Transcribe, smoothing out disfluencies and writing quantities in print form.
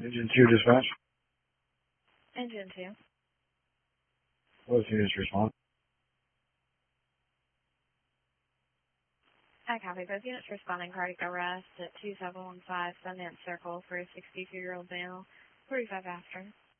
Engine 2 dispatch. Engine 2. Both units respond. I copy. Both units responding cardiac arrest at 2715 Sundance Circle for a 62-year-old male, 45 after.